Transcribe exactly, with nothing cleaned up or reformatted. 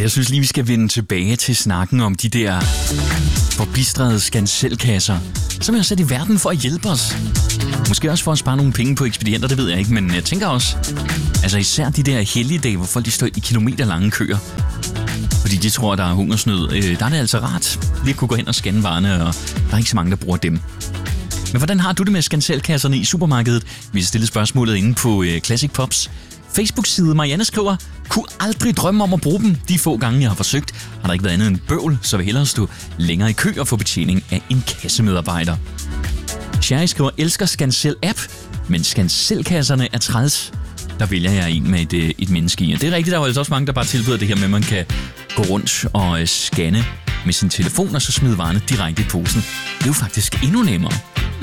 jeg synes lige, vi skal vende tilbage til snakken om de der forbistrede skanselkasser, som er sat i verden for at hjælpe os. Måske også for at spare nogle penge på ekspedienter, det ved jeg ikke, men jeg tænker også, altså især de der helligdage, hvor folk de står i kilometerlange køer, fordi de tror, der er hungersnød. Øh, der er det altså rart lige at kunne gå hen og scanne varerne, og der er ikke så mange, der bruger dem. Men hvordan har du det med skanselkasserne i supermarkedet? Vi har stillet spørgsmålet inde på øh, Classic Pops Facebook-side. Marianne skriver, kunne aldrig drømme om at bruge dem. De få gange, jeg har forsøgt, har der ikke været andet end bøvl, så vil hellere stå længere i kø og få betjening af en kassemedarbejder. Sherry skriver, elsker Scancel-app, men Scanselkasserne er træls. Der vælger jeg en med et, et menneske i. Og det er rigtigt, der er altså også mange, der bare tilbyder det her med, at man kan gå rundt og scanne med sin telefon, og så smide varerne direkte i posen. Det er jo faktisk endnu nemmere.